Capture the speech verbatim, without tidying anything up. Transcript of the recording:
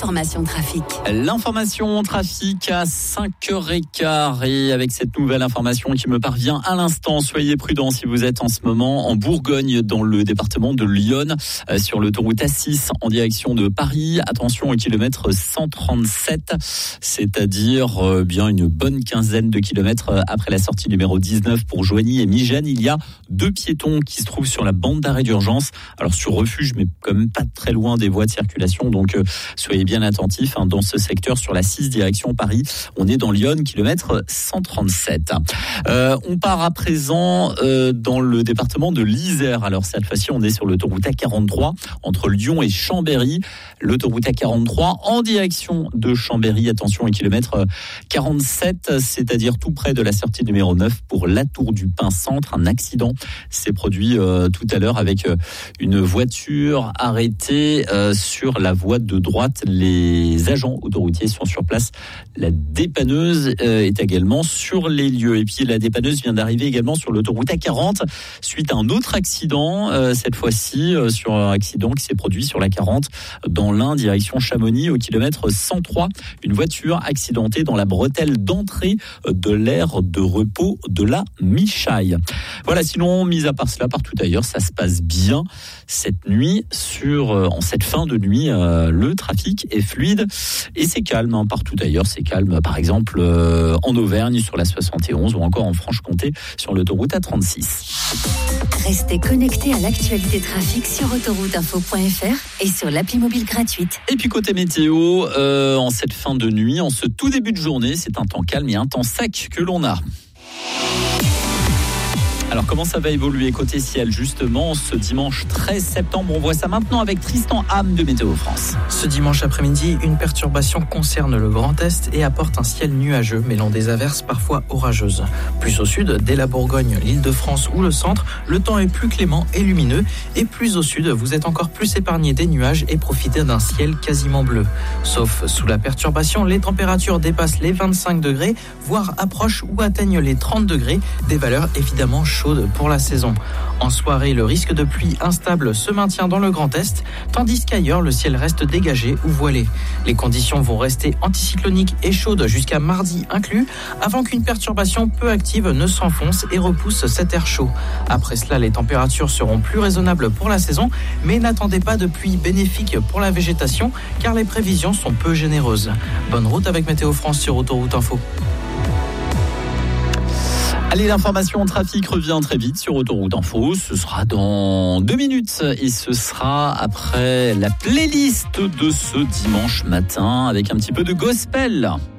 l'information trafic. L'information trafic à cinq heures quinze et avec cette nouvelle information qui me parvient à l'instant, soyez prudents si vous êtes en ce moment en Bourgogne dans le département de Lyon euh, sur l'autoroute A six en direction de Paris. Attention au kilomètre cent trente-sept, c'est-à-dire euh, bien une bonne quinzaine de kilomètres après la sortie numéro dix-neuf pour Joigny et Migène. Il y a deux piétons qui se trouvent sur la bande d'arrêt d'urgence. Alors sur refuge, mais quand même pas très loin des voies de circulation. Donc euh, soyez bien attentifs hein, dans ce secteur sur la six direction Paris. On est dans Lyon, kilomètre cent trente-sept. Euh, on part à présent euh, dans le département de l'Isère. Alors cette fois-ci, on est sur l'autoroute A quarante-trois entre Lyon et Chambéry. L'autoroute A quarante-trois en direction de Chambéry. Attention, au kilomètre quarante-sept, c'est-à-dire tout près de la sortie numéro neuf pour la Tour du Pin Centre. Un accident s'est produit euh, tout à l'heure avec euh, une voiture arrêtée euh, sur la voie de droite. Les agents autoroutiers sont sur place. La dépanneuse euh, est également sur les lieux. Et puis la dépanneuse vient d'arriver également sur l'autoroute A quarante suite à un autre accident, euh, cette fois-ci euh, sur un accident qui s'est produit sur la quarante dans l'Ain, direction Chamonix, au kilomètre cent trois. Une voiture accidentée dans la bretelle d'entrée de l'aire de repos de la Michaille. Voilà, sinon, mis à part cela, partout ailleurs, ça se passe bien cette nuit. Sur, euh, en cette fin de nuit, euh, le trafic est fluide et c'est calme. Hein, partout ailleurs, c'est calme. Par exemple, euh, en Auvergne, sur la soixante et onze ou encore en Franche-Comté, sur l'autoroute A trente-six. Restez connectés à l'actualité trafic sur autoroute info point f r et sur l'appli mobile gratuite. Et puis côté météo, euh, en cette fin de nuit, en ce tout début de journée, c'est un temps calme et un temps sec que l'on a. Alors comment ça va évoluer côté ciel justement ce dimanche treize septembre? On voit ça maintenant avec Tristan Ham de Météo France. Ce dimanche après-midi, une perturbation concerne le Grand Est et apporte un ciel nuageux mêlant des averses parfois orageuses. Plus au sud, dès la Bourgogne, l'Île-de-France ou le centre, le temps est plus clément et lumineux. Et plus au sud, vous êtes encore plus épargné des nuages et profitez d'un ciel quasiment bleu. Sauf sous la perturbation, les températures dépassent les vingt-cinq degrés, voire approchent ou atteignent les trente degrés, des valeurs évidemment chaude pour la saison. En soirée, le risque de pluie instable se maintient dans le Grand Est, tandis qu'ailleurs, le ciel reste dégagé ou voilé. Les conditions vont rester anticycloniques et chaudes jusqu'à mardi inclus, avant qu'une perturbation peu active ne s'enfonce et repousse cet air chaud. Après cela, les températures seront plus raisonnables pour la saison, mais n'attendez pas de pluie bénéfique pour la végétation, car les prévisions sont peu généreuses. Bonne route avec Météo France sur Autoroute Info. Allez, l'information en trafic revient très vite sur Autoroute Info. Ce sera dans deux minutes et ce sera après la playlist de ce dimanche matin avec un petit peu de gospel.